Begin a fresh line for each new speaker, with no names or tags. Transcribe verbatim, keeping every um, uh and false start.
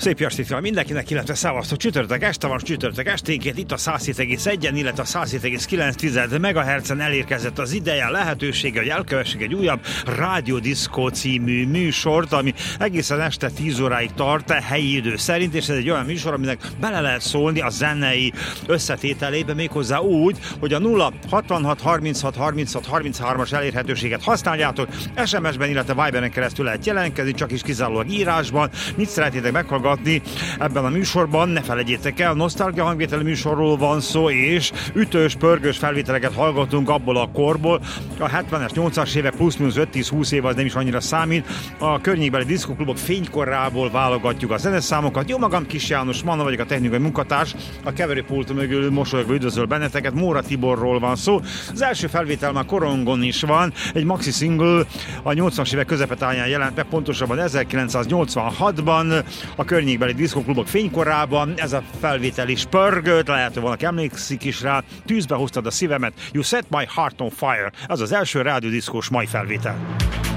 Szép jó estét kívánok mindenkinek, illetve szevasztok, csütörtök este van, csütörtök esténként itt a száz hét egész egy, illetve a száz hét egész kilenc megahertzen elérkezett az ideje, a lehetősége, hogy elkövessük egy újabb Rádiódiszkó című műsort, ami egészen este tíz óráig tart helyi idő szerint, és ez egy olyan műsor, aminek bele lehet szólni a zenei összetételébe, méghozzá úgy, hogy a nulla hatvanhat harminchat harminchat harminchárom-as elérhetőséget használjátok, es em es-ben, illetve Viberen keresztül lehet jelentkezni, csak is kizárólag írásban. Mit szeretnétek meghallgatni ebben a műsorban? Ne felejtjétek el, nosztalgia hangvételű műsorról van szó, és ütős, pörgős felvételeket hallgatunk abból a korból. A hetvenes, nyolcvanas évek plusz-minusz öt-tíz-húsz év az nem is annyira számít. A környékbeli diszkoklubok fénykorából válogatjuk a zeneszámokat. Jó magam, Kis János Manna vagyok, a technikai munkatárs. A keverőpult mögül mosolyogva üdvözöl benneteket. Móra Tiborról van szó. Az első felvétel már korongon is van. Egy maxi single a nyolcvanas évek közepetáján jelent meg, pontosabban ezerkilencszáznyolcvanhatban a környékbeli diszkoklubok fénykorában. Ez a felvétel is pörgött, lehet, hogy valaki emlékszik is rá. Tűzbe hoztad a szívemet, You Set My Heart on Fire. Ez az első rádiódiszkós mai felvétel.